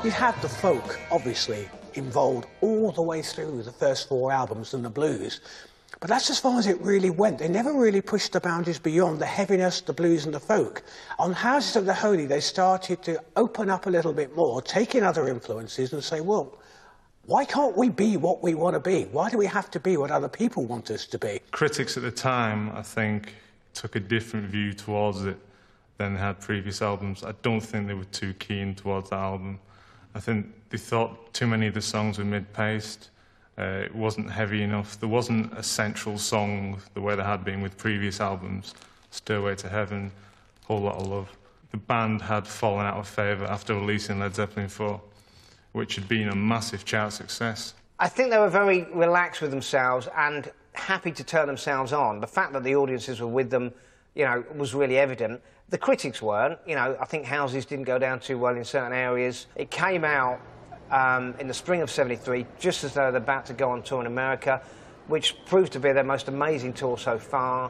You have the folk, obviously, involved all the way through the first 4 albums and the blues. But that's as far as it really went. They never really pushed the boundaries beyond the heaviness, the blues and the folk. On Houses of the Holy, they started to open up a little bit more, take in other influences and say, well, why can't we be what we want to be? Why do we have to be what other people want us to be? Critics at the time, I think, took a different view towards it than they had previous albums. I don't think they were too keen towards that album. I think they thought too many of the songs were mid-paced. It wasn't heavy enough. There wasn't a central song the way there had been with previous albums. Stairway to Heaven, Whole Lot of Love. The band had fallen out of favour after releasing Led Zeppelin 4, which had been a massive chart success. I think they were very relaxed with themselves and happy to turn themselves on. The fact that the audiences were with them, you know, was really evident. The critics weren't. You know, I think Houses didn't go down too well in certain areas. It came out in the spring of '73, just as they were about to go on tour in America, which proved to be their most amazing tour so far.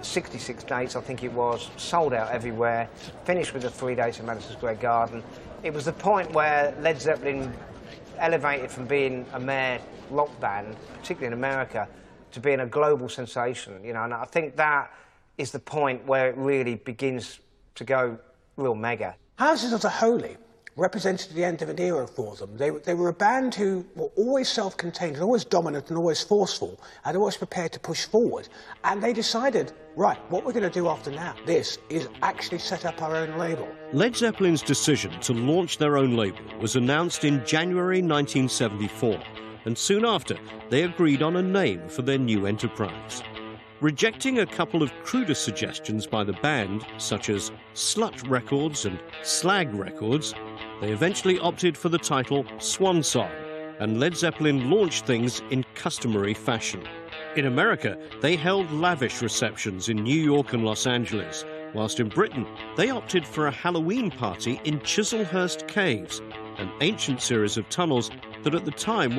66 dates, I think it was, sold out everywhere, finished with the 3 days at Madison Square Garden. It was the point where Led Zeppelin elevated from being a mere rock band, particularly in America, to being a global sensation, you know, and I think that is the point where it really begins to go real mega. Houses of the Holy represented the end of an era for them. They were a band who were always self-contained, and always dominant and always forceful, and always prepared to push forward. And they decided, right, what we're going to do after now, this is actually set up our own label. Led Zeppelin's decision to launch their own label was announced in January 1974, and soon after they agreed on a name for their new enterprise. Rejecting a couple of cruder suggestions by the band, such as Slut Records and Slag Records, they eventually opted for the title Swan Song, and Led Zeppelin launched things in customary fashion. In America, they held lavish receptions in New York and Los Angeles, whilst in Britain, they opted for a Halloween party in Chislehurst Caves, an ancient series of tunnels that at the time were